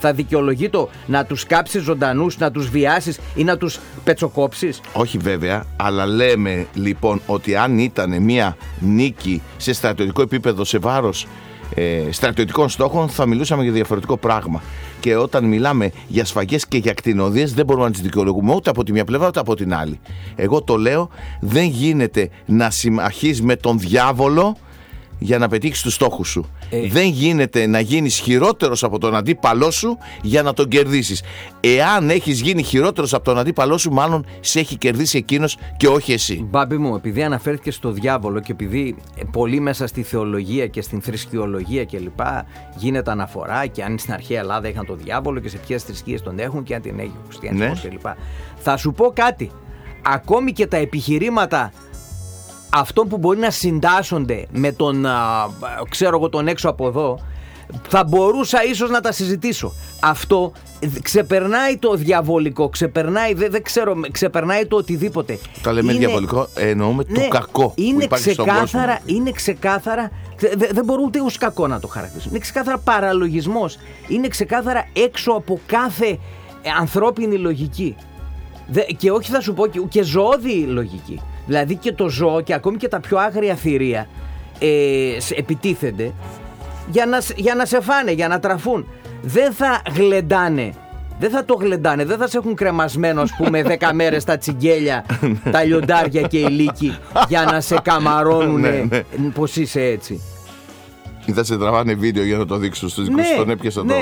Θα δικαιολογεί το να τους κάψεις ζωντανούς, να τους βιάσεις ή να τους πετσοκόψεις? Όχι βέβαια, αλλά λέμε λοιπόν ότι αν ήταν μια νίκη σε στρατιωτικό επίπεδο σε βάρος στρατιωτικών στόχων, θα μιλούσαμε για διαφορετικό πράγμα. Και όταν μιλάμε για σφαγές και για κτηνοδίες, δεν μπορούμε να τις δικαιολογούμε ούτε από τη μια πλευρά ούτε από την άλλη. Εγώ το λέω, δεν γίνεται να συμμαχείς με τον διάβολο για να πετύχεις τους στόχους σου. Δεν γίνεται να γίνεις χειρότερος από τον αντίπαλό σου για να τον κερδίσεις. Εάν έχεις γίνει χειρότερος από τον αντίπαλό σου, μάλλον σε έχει κερδίσει εκείνος και όχι εσύ. Μπάμπη μου, επειδή αναφέρθηκες στο διάβολο και επειδή πολύ μέσα στη θεολογία και στην θρησκειολογία κλπ. Γίνεται αναφορά και αν στην αρχαία Ελλάδα είχαν το διάβολο και σε ποιες θρησκείες τον έχουν και αν την έχει ο χριστιανισμός κλπ. Θα σου πω κάτι. Ακόμη και τα επιχειρήματα αυτών που μπορεί να συντάσσονται με τον, ξέρω εγώ, τον έξω από εδώ, θα μπορούσα ίσως να τα συζητήσω. Αυτό ξεπερνάει το διαβολικό, ξεπερνάει, δεν ξέρω, ξεπερνάει το οτιδήποτε. Τα λέμε διαβολικό, εννοούμε το κακό που υπάρχει στον κόσμο. Είναι ξεκάθαρα, δεν μπορούμε ούτε ως κακό να το χαρακτηρίσουμε. Είναι ξεκάθαρα παραλογισμός. Είναι ξεκάθαρα έξω από κάθε ανθρώπινη λογική. Και όχι, θα σου πω, και ζωώδη λογική. Δηλαδή και το ζώο και ακόμη και τα πιο άγρια θηρία επιτίθενται για να σε φάνε, για να τραφούν. Δεν θα γλεντάνε, δεν θα το γλεντάνε, δεν θα σε έχουν κρεμασμένο, ας πούμε, 10 μέρες τα τσιγκέλια, τα λιοντάρια και οι λύκοι για να σε καμαρώνουνε πως είσαι έτσι. Ή θα σε τραβάνε βίντεο για να το δείξουν στους δικούς τον έπιασα το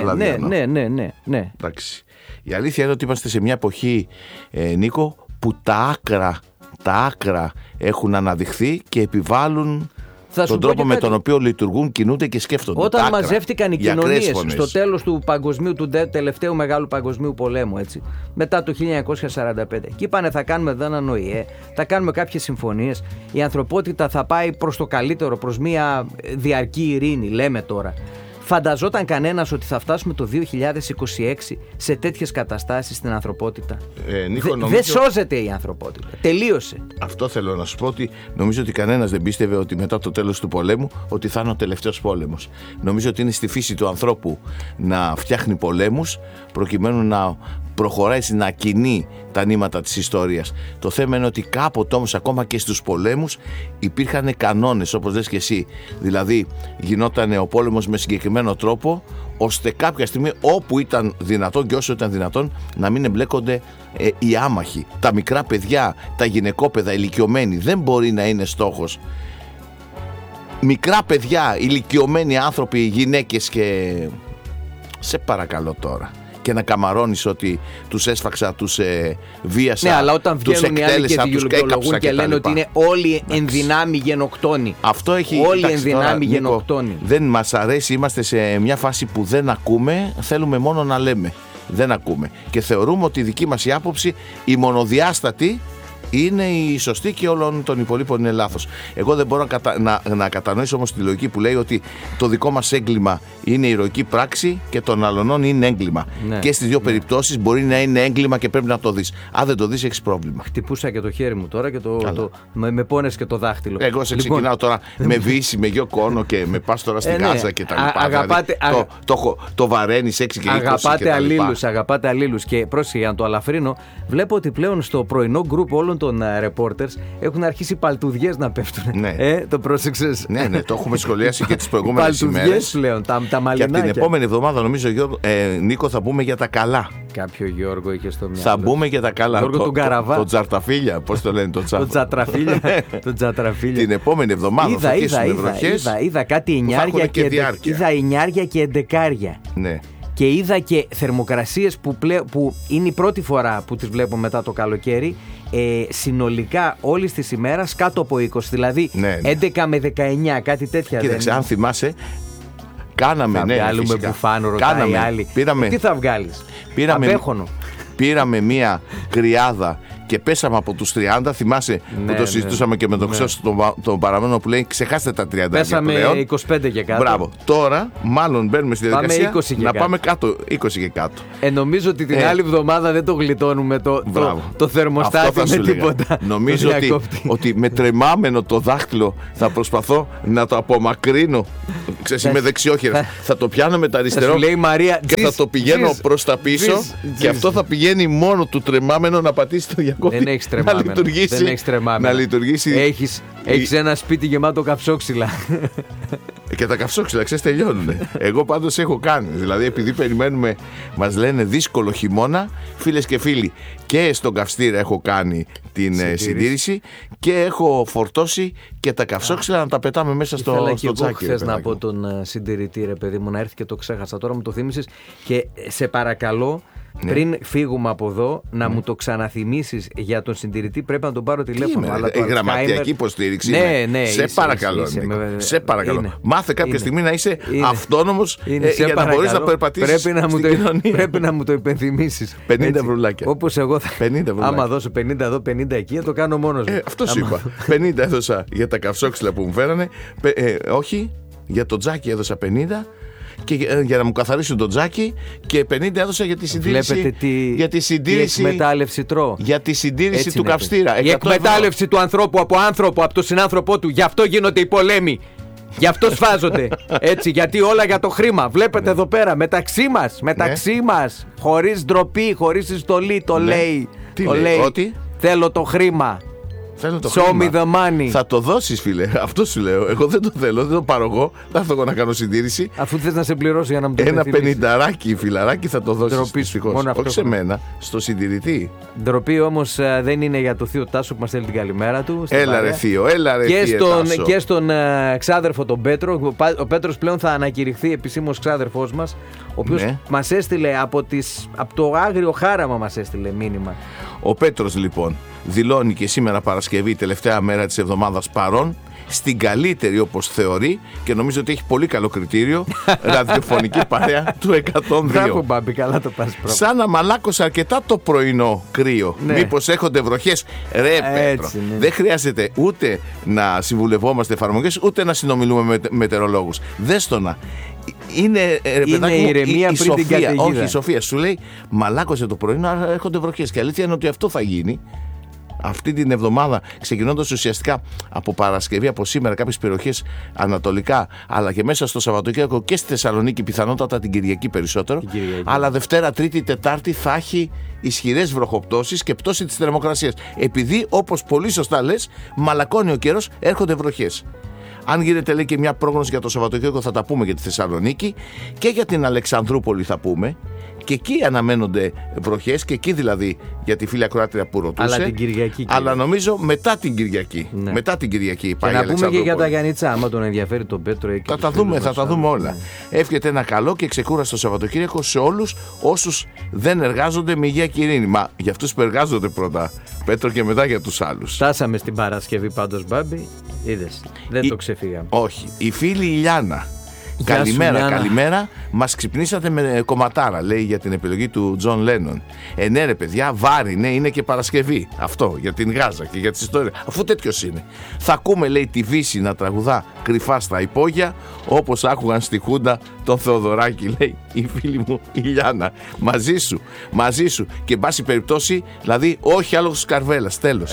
ναι. Εντάξει. Η αλήθεια είναι ότι είμαστε σε μια εποχή, Νίκο, που τα άκρα έχουν αναδειχθεί και επιβάλλουν τον τρόπο με τον οποίο λειτουργούν, κινούνται και σκέφτονται. Όταν μαζεύτηκαν οι κοινωνίες στο τέλος του τελευταίου μεγάλου παγκοσμίου πολέμου, έτσι, μετά το 1945, και είπανε θα κάνουμε εδώ έναν ΟΗΕ, θα κάνουμε κάποιες συμφωνίες, η ανθρωπότητα θα πάει προς το καλύτερο, προς μια διαρκή ειρήνη, λέμε τώρα. Φανταζόταν κανένας ότι θα φτάσουμε το 2026 σε τέτοιες καταστάσεις στην ανθρωπότητα? Δεν σώζεται η ανθρωπότητα. Τελείωσε. Αυτό θέλω να σου πω, ότι νομίζω ότι κανένας δεν πίστευε ότι μετά το τέλος του πολέμου ότι θα είναι ο τελευταίος πόλεμος. Νομίζω ότι είναι στη φύση του ανθρώπου να φτιάχνει πολέμους προκειμένου να προχωράει να ακινεί τα νήματα της ιστορίας. Το θέμα είναι ότι κάποτε όμως ακόμα και στους πολέμους υπήρχαν κανόνες, όπως λες και εσύ. Δηλαδή γινόταν ο πόλεμος με συγκεκριμένο τρόπο, ώστε κάποια στιγμή όπου ήταν δυνατόν και όσο ήταν δυνατόν να μην εμπλέκονται οι άμαχοι. Τα μικρά παιδιά, τα γυναικόπαιδα, ηλικιωμένοι, δεν μπορεί να είναι στόχος. Μικρά παιδιά, ηλικιωμένοι άνθρωποι, γυναίκες και... Σε παρακαλώ τώρα. Και να καμαρώνεις ότι τους έσφαξα, τους βίασα, ναι, αλλά όταν τους εκτέλεσα, τους δικαιολογούν και λένε ότι είναι όλοι ενδυνάμει γενοκτόνοι. Αυτό έχει... Όλοι ενδυνάμει γενοκτόνοι. Δεν μας αρέσει, είμαστε σε μια φάση που δεν ακούμε, θέλουμε μόνο να λέμε. Δεν ακούμε. Και θεωρούμε ότι η δική μας η άποψη, η μονοδιάστατη, είναι η σωστή και όλων των υπολείπων είναι λάθος. Εγώ δεν μπορώ να κατανοήσω όμως τη λογική που λέει ότι το δικό μας έγκλημα είναι ηρωική πράξη και των αλλωνών είναι έγκλημα. Ναι, και στις δύο περιπτώσεις μπορεί να είναι έγκλημα και πρέπει να το δεις. Αν δεν το δεις, έχεις πρόβλημα. Χτυπούσα και το χέρι μου τώρα και με πόνες και το δάχτυλο. Εγώ σε ξεκινάω τώρα με βύση, με γιο κόνο και με πας τώρα στην Γάζα και τα λοιπά. Το βαραίνεις 6 και 20 αγαπάτε αλλήλους. Και πρόσεχε, για να το αλαφρύνω, βλέπω ότι πλέον στο πρωινό γκρουπ όλων των reporters έχουν αρχίσει παλτουδιές να πέφτουν. Ναι. Το πρόσεξες? Ναι, το έχουμε σχολιάσει και τις προηγούμενες ημέρες. Παλτουδιές πλέον, τα μαλλινάκια. Και από την επόμενη εβδομάδα, νομίζω, Νίκο, θα πούμε για τα καλά. Κάποιο Γιώργο είχε στο μυαλό. Θα μπούμε για τα καλά. Γιώργο τον Καραβά. Το τζαρταφίλια, πώς το λένε, το τζατραφίλια. Την επόμενη εβδομάδα θα αρχίσουν βροχές. Είδα κάτι εννιάρια και εντεκάρια. Ναι. Και είδα και θερμοκρασίες που είναι η πρώτη φορά που τις βλέπω μετά το καλοκαίρι, συνολικά όλης της ημέρας κάτω από 20, δηλαδή 11 με 19, κάτι τέτοια. Κοίταξε, αν θυμάσαι, κάναμε, θα βγάλουμε μπουφάνο, ρωτάει οι άλλοι. Τι θα βγάλεις? Πήραμε μία κρυάδα και πέσαμε από τους 30. Θυμάσαι που το συζητούσαμε και με τον Ξώσο τον Παραμένο που λέει ξεχάστε τα 30. Πέσαμε πλέον. 25 και κάτω. Μπράβο. Τώρα μάλλον μπαίνουμε στη διαδικασία να πάμε κάτω, 20 και κάτω. Νομίζω ότι την άλλη εβδομάδα δεν το γλιτώνουμε το θερμοστάτη με τίποτα. Νομίζω ότι με τρεμάμενο το δάχτυλο θα προσπαθώ να το απομακρύνω. Ξέρεις, είμαι δεξιόχερα. Θα το πιάνω με τα αριστερό και θα το πηγαίνω προς τα πίσω και αυτό θα πηγαίνει μόνο του τρεμάμενο να πατήσει το διακόπτη. Δεν έχεις τρεμάμενο. Να λειτουργήσει. Έχεις ένα σπίτι γεμάτο καυσόξυλα. Και τα καυσόξυλα, ξέρεις, τελειώνουνε. Εγώ πάντως έχω κάνει. Δηλαδή, επειδή περιμένουμε, μας λένε δύσκολο χειμώνα, φίλες και φίλοι, και στον καυστήρα έχω κάνει την συντήρηση και έχω φορτώσει και τα καυσόξυλα να τα πετάμε μέσα στο τσάκι. Θες να πω τον συντηρητή, ρε παιδί μου, να έρθει και το ξέχασα. Τώρα μου το θύμισες και σε παρακαλώ. Ναι. Πριν φύγουμε από εδώ, να μου το ξαναθυμίσεις για τον συντηρητή, πρέπει να τον πάρω τηλέφωνο. Αλλά η γραμματιακή υποστήριξη. Ναι, σε παρακαλώ. Σε παρακαλώ. Μάθε κάποια στιγμή να είσαι αυτόνομος για να μπορείς να περπατήσεις στην κοινωνία. Πρέπει να μου το υπενθυμίσεις. 50 ευρουλάκια. Όπως εγώ θα. Άμα δώσω 50 εδώ, 50 εκεί, θα το κάνω μόνος μου. Αυτό σου είπα. 50 έδωσα για τα καυσόξυλα που μου φέρανε. Όχι, για το τζάκι έδωσα 50. Και για να μου καθαρίσουν το τζάκι και 50 έδωσα για τη συντήρηση. Για τη συντήρηση. Η εκμετάλλευση τρώω. Για τη συντήρηση του καυστήρα. Η εκμετάλλευση του ανθρώπου από τον συνάνθρωπό του. Γι' αυτό γίνονται οι πολέμοι. Γι' αυτό σφάζονται. Έτσι, γιατί όλα για το χρήμα. Βλέπετε εδώ πέρα, μεταξύ μας, χωρίς ντροπή, χωρίς συστολή, το λέει. Το λέει ότι θέλω το χρήμα. Θέλω το Show me the money. Θα το δώσεις, φίλε. Αυτό σου λέω. Εγώ δεν το θέλω, δεν το πάρω εγώ. Θα έρθω εγώ να κάνω συντήρηση. Αφού θες να σε πληρώσει για να μου το ένα 50 φιλαράκι θα το δώσεις. Όχι σε μένα, στο συντηρητή. Ντροπή όμως δεν είναι για το θείο Τάσο που μας στέλνει την καλημέρα του. Έλα ρε θείο, έλα ρε και στον ξάδερφο τον Πέτρο. Ο Πέτρος πλέον θα ανακηρυχθεί επισήμως ξάδερφός μας, ο οποίος μας έστειλε από το άγριο χάραμα, μας έστειλε μήνυμα. Ο Πέτρος λοιπόν δηλώνει και σήμερα Παρασκευή, τελευταία μέρα της εβδομάδας, παρόν στην καλύτερη, όπως θεωρεί, και νομίζω ότι έχει πολύ καλό κριτήριο, ραδιοφωνική παρέα του 102. Μπράβο Μπάμπη, καλά το πας. Σαν να μαλάκωσε αρκετά το πρωινό κρύο. Μήπως έχονται βροχές? Ρε Πέτρο, δεν χρειάζεται ούτε να συμβουλευόμαστε εφαρμογές, ούτε να συνομιλούμε με μετεωρολόγους. Δέστονα. Είναι η ηρεμία πριν την καταιγίδα. Όχι, η Σοφία σου λέει μαλάκωσε το πρωινό, άρα έρχονται βροχές. Και αλήθεια είναι ότι αυτό θα γίνει αυτή την εβδομάδα, ξεκινώντας ουσιαστικά από Παρασκευή, από σήμερα, κάποιες περιοχές ανατολικά, αλλά και μέσα στο Σαββατοκύριακο και στη Θεσσαλονίκη, πιθανότατα την Κυριακή περισσότερο. Αλλά Δευτέρα, Τρίτη, Τετάρτη θα έχει ισχυρές βροχοπτώσεις και πτώση της θερμοκρασίας. Επειδή, όπως πολύ σωστά λες, μαλακώνει ο καιρός, έρχονται βροχές. Αν γίνεται, λέει, και μια πρόγνωση για το Σαββατοκύριακο, θα τα πούμε για τη Θεσσαλονίκη και για την Αλεξανδρούπολη θα πούμε. Και εκεί αναμένονται βροχές, και εκεί δηλαδή για τη φίλη ακροάτρια που ρωτούσε. Αλλά την Κυριακή. Αλλά νομίζω μετά την Κυριακή. Ναι. Μετά την Κυριακή πάει. Και να πούμε και για τα Γιαννιτσά, άμα τον ενδιαφέρει τον Πέτρο. Θα τα δούμε όλα. Εύχεται ένα καλό και ξεκούραστο Σαββατοκύριακο σε όλους όσους δεν εργάζονται με υγεία και ειρήνη. Μα για αυτούς που εργάζονται πρώτα, Πέτρο, και μετά για τους άλλους. Φτάσαμε στην Παρασκευή πάντως, Μπάμπη. Είδες. Δεν το ξεφύγαμε. Όχι. Η φίλη Ιλιάνα. Καλημέρα. Μας ξυπνήσατε με κομματάρα, λέει, για την επιλογή του Τζον Λένον. Ναι, ρε παιδιά, βάρη, ναι, είναι και Παρασκευή. Αυτό για την Γάζα και για τις ιστορίες. Αφού τέτοιος είναι. Θα ακούμε, λέει, τη Βύση να τραγουδά κρυφά στα υπόγεια, όπως άκουγαν στη Χούντα τον Θεοδωράκη, λέει η φίλη μου η Λιάνα. Μαζί σου. Και εν πάση περιπτώσει, δηλαδή, όχι άλλο στους Καρβέλας. Τέλος.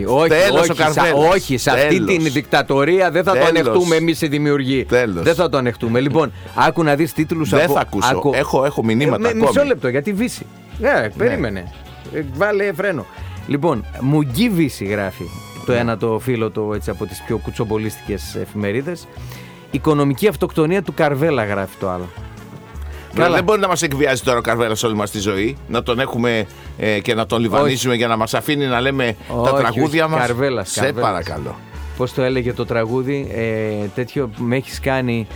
Όχι, σε αυτή την δικτατορία δεν θα το ανεχτούμε εμείς οι δημιουργοί. Δεν θα το ανεχτούμε. Λοιπόν, άκου να δεις τίτλους από... Δεν θα ακούσω. Έχω μηνύματα ακόμη. Μισό λεπτό, γιατί Βύση. Περίμενε. Βάλε φρένο. Λοιπόν, Μουγγί Βύση γράφει το ένα το φίλο του, έτσι, από τις πιο κουτσομπολίστικες εφημερίδες. Οικονομική αυτοκτονία του Καρβέλα, γράφει το άλλο. Δεν μπορεί να μας εκβιάζει τώρα ο Καρβέλας όλη μας τη ζωή, να τον έχουμε και να τον λιβανίζουμε για να μας αφήνει να λέμε τα τραγούδια μας. Καρβέλας. Σε παρακαλώ. Πώς το έλεγε το τραγούδι, τέτοιο με έχεις κάνει.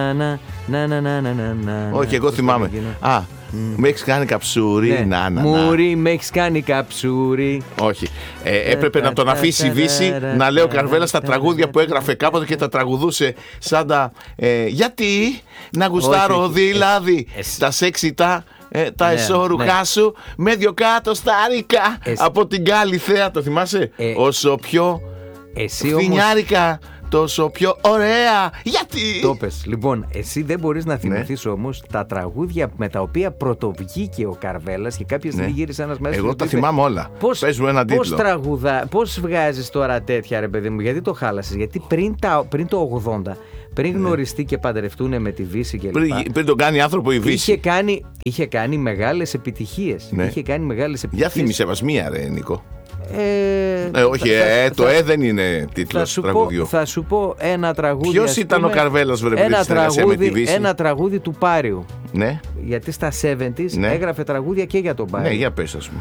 Όχι, εγώ θυμάμαι. Με έχεις κάνει καψούρι. Μουρί, με έχεις κάνει καψούρι. Όχι. Έπρεπε να τον αφήσει η Βύση να λέει ο Καρβέλας τα τραγούδια που έγραφε κάποτε και τα τραγουδούσε σαν τα. Γιατί να γουστάρω δηλαδή τα σεξι τα τα εσώρουχά σου με 2 εκατοστάρικα από την Γκάλη Θέα, το θυμάσαι? Όσο πιο φθηνιάρικα, τόσο πιο ωραία. Γιατί? Το πες. Λοιπόν, εσύ δεν μπορείς να θυμηθείς όμως τα τραγούδια με τα οποία πρωτοβγήκε ο Καρβέλας και κάποια στιγμή γύρισε ένας μέσα. Εγώ τα θυμάμαι όλα. Πες μου ένα τίτλο. Πώς βγάζεις τώρα τέτοια, ρε παιδί μου? Γιατί το χάλασες? Γιατί πριν το 80, πριν γνωριστεί και παντρευτούν με τη Βύση και λοιπά, πριν τον κάνει άνθρωπο η Βύση, είχε κάνει μεγάλες επιτυχίες. Για θύμισε μας μία, ρε Νίκο. Όχι, το δεν είναι τίτλος τραγουδιού. Θα σου πω ένα τραγούδι. Ποιος ήταν ο Καρβέλας, βρε παιδί, με τη Βύση? Ένα τραγούδι του Πάριου. Ναι. Γιατί στα 70's έγραφε τραγούδια και για τον Πάριο. Ναι, για πες, ας πούμε.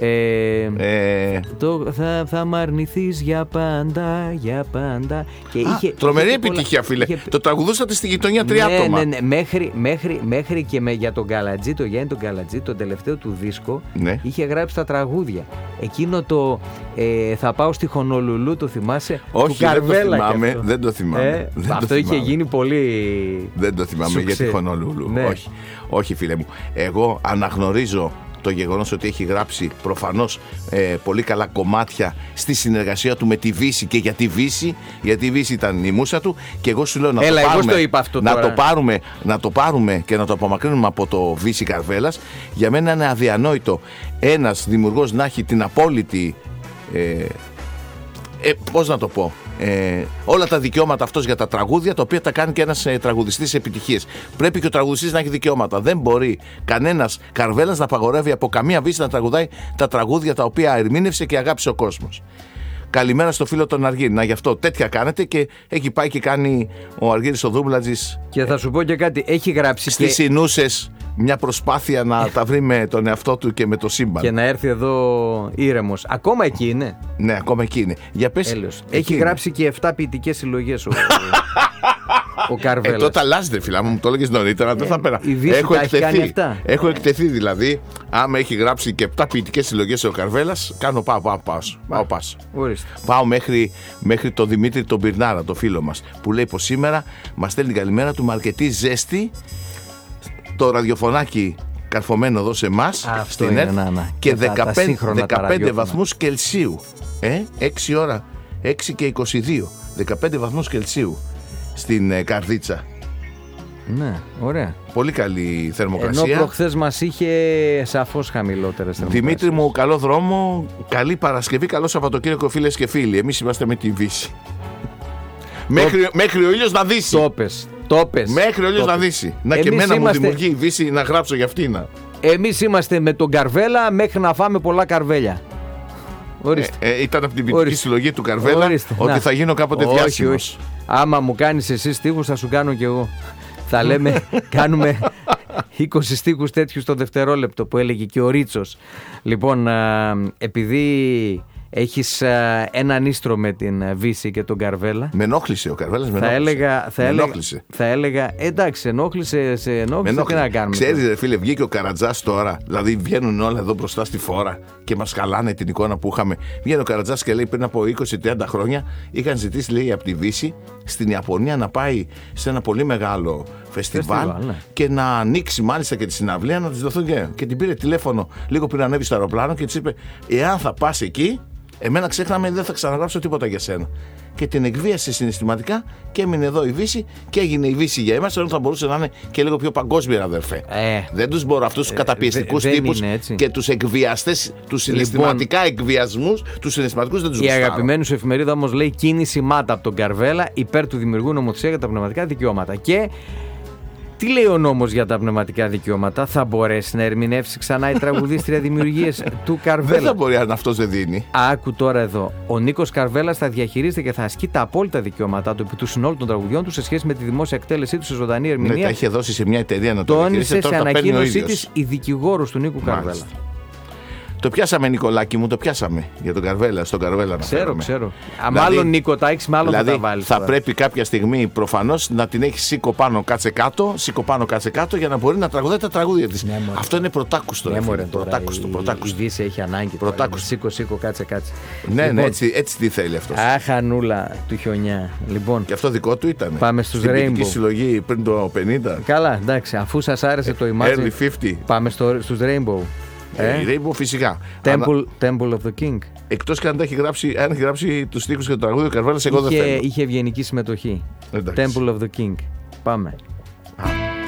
Θα μ' αρνηθείς για πάντα, για πάντα. Τρομερή επιτυχία, φίλε. Το τραγουδούσατε στη γειτονιά 3 άτομα. Ναι, μέχρι και για τον Καλατζή, το Γιάννη τον Καλατζή, τον τελευταίο του δίσκο, είχε γράψει τα τραγούδια. Εκείνο το θα πάω στη Χονολουλού, το θυμάσαι? Όχι, δεν το θυμάμαι. Αυτό είχε γίνει πολύ. Δεν το θυμάμαι για τη Χονολουλού. Όχι, φίλε μου. Εγώ αναγνωρίζω το γεγονός ότι έχει γράψει προφανώς πολύ καλά κομμάτια στη συνεργασία του με τη Βύση και για τη Βύση, γιατί η Βύση ήταν η μούσα του, και εγώ σου λέω να το πάρουμε και να το απομακρύνουμε από το Βύση Καρβέλας. Για μένα είναι αδιανόητο ένας δημιουργός να έχει την απόλυτη πώς να το πω, όλα τα δικαιώματα αυτός για τα τραγούδια, τα οποία τα κάνει και ένας τραγουδιστής επιτυχίες. Πρέπει και ο τραγουδιστής να έχει δικαιώματα. Δεν μπορεί κανένας Καρβέλας να απαγορεύει από καμία Βύση να τραγουδάει τα τραγούδια τα οποία ερμήνευσε και αγάπησε ο κόσμος. Καλημέρα στο φίλο τον Αργύρη. Να, γι' αυτό τέτοια κάνετε, και έχει πάει και κάνει ο Αργύρης ο Δούμπλατζης. Και θα σου πω και κάτι, έχει γράψει στις Ινούσες μια προσπάθεια να τα βρει με τον εαυτό του και με το σύμπαν. Και να έρθει εδώ ήρεμος. Ακόμα εκεί είναι. Ναι, ακόμα εκεί είναι. Για πες. Έχει γράψει και 7 ποιητικές συλλογές ο Καρβέλας. Τότε αλλάζεται, φίλα μου το έλεγες νωρίτερα, δεν θα πέρα. Έχω εκτεθεί δηλαδή. Άμα έχει γράψει και 7 ποιητικές συλλογές ο Καρβέλας, πάω μέχρι τον Δημήτρη τον Πυρνάρα, το φίλο μας, που λέει πως σήμερα μας στέλνει καλημέρα του με αρκετή ζέστη, το ραδιοφωνάκι καρφωμένο εδώ σε εμάς στην ΕΡΤ, και 15 βαθμούς Κελσίου. 6 ώρα, 6 και 22, 15 βαθμούς Κελσίου στην Καρδίτσα. Ναι, ωραία. Πολύ καλή θερμοκρασία. Ενώ προχθές μας είχε σαφώς χαμηλότερες θερμοκρασίες. Δημήτρη μου, καλό δρόμο, καλή Παρασκευή, καλό Σαββατοκύριακο, φίλες και φίλοι. Εμείς είμαστε με τη Βύση. Μέχρι ο ήλιος να δύσει. Το πες. Μέχρι ο ήλιος να δύσει. Να, και εμένα μου δημιουργεί η Βύση να γράψω για αυτήν. Εμείς είμαστε με τον Καρβέλα μέχρι να φάμε πολλά καρβέλια. Ήταν από την ποιητική συλλογή του Καρβέλα. Ότι θα γίνω κάποτε διάσημος. Όχι. Άμα μου κάνεις εσύ στίχους, θα σου κάνω κι εγώ. Θα λέμε, κάνουμε 20 στίχους τέτοιους το δευτερόλεπτο, που έλεγε και ο Ρίτσος. Λοιπόν, επειδή έχεις έναν ίστρο με την Βύση και τον Καρβέλα. Με ενόχλησε ο Καρβέλας, θα έλεγα, εντάξει, ενόχλησε, τι να κάνουμε. Ξέρεις, ρε φίλε, βγήκε ο Καρατζάς τώρα, δηλαδή βγαίνουν όλα εδώ μπροστά στη φόρα και μας χαλάνε την εικόνα που είχαμε. Βγαίνει ο Καρατζάς και λέει, πριν από 20-30 χρόνια είχαν ζητήσει, λέει, από τη Βύση στην Ιαπωνία να πάει σε ένα πολύ μεγάλο φεστιβάλ, και να ανοίξει μάλιστα και τη συναυλία, να της δοθούν και την πήρε τηλέφωνο λίγο πριν ανέβει στο αεροπλάνο και της είπε, εάν θα πας εκεί, εμένα ξέχναμε, δεν θα ξαναγράψω τίποτα για σένα. Και την εκβίασε συναισθηματικά και έμεινε εδώ η Βύση, και έγινε η Βύση για εμάς, ενώ θα μπορούσε να είναι και λίγο πιο παγκόσμια, αδερφέ. Δεν τους μπορώ αυτούς τους καταπιεστικούς τύπους και τους εκβιαστές, τους συναισθηματικά εκβιασμούς, τους συναισθηματικούς δεν τους γουστάρω. Η αγαπημένη σου εφημερίδα όμως λέει κίνηση μάτα από τον Καρβέλα υπέρ του δημιουργού νομοθεσία για τα πνευματικά δικαιώματα. Και τι λέει ο νόμος για τα πνευματικά δικαιώματα? Θα μπορέσει να ερμηνεύσει ξανά η τραγουδίστρια δημιουργίες του Καρβέλα? Δεν θα μπορεί, αν αυτός δεν δίνει. Άκου τώρα εδώ. Ο Νίκος Καρβέλας θα διαχειρίζεται και θα ασκεί τα απόλυτα δικαιώματά του επί του συνόλου των τραγουδιών του σε σχέση με τη δημόσια εκτέλεσή του σε ζωντανή ερμηνεία. Ναι, τα είχε δώσει σε μια εταιρεία να το διαχειρίζεται. Τόνισε σε ανακοίνωσή της η δικηγόρος του Νίκου Καρβέλα. Το πιάσαμε, Νικολάκη μου, το πιάσαμε για τον Καρβέλα. Στον Καρβέλα να φέρουμε. Ξέρω. Δηλαδή, μάλλον Νίκο Τάκης, μάλλον δηλαδή, θα τα βάλει. Θα πρέπει κάποια στιγμή προφανώς να την έχει σήκω πάνω, κάτσε κάτω για να μπορεί να τραγουδάει τα τραγούδια της. Ναι, αυτό είναι πρωτάκουστο. Ναι, μωρέ, πρωτάκουστο. Η Δύση έχει ανάγκη. Σήκω, κάτσε. Ναι, λοιπόν, ναι, έτσι τι θέλει αυτός. Αχανούλα του χιονιά. Λοιπόν, και αυτό δικό του ήταν. Πάμε στους στην Rainbow. ποιητική συλλογή πριν το 50. Καλά, εντάξει, αφού σας άρεσε το Imagine. Early 50. Πάμε στους Rainbow. Η Rainbow φυσικά. Temple of the King. Εκτός και αν έχει γράψει τους στίχους και το τραγούδι, ο Καρβέλας εγώ δεν θέλω. Είχε ευγενική συμμετοχή. Εντάξει. Temple of the King. Πάμε.